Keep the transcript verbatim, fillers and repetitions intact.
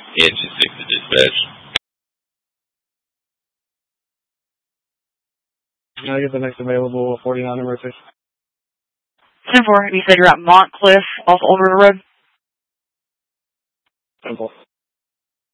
Yeah, two six to dispatch. Can I get the next available forty-nine emergency? ten four, you said you're at Montcliff off Old River Road? Simple.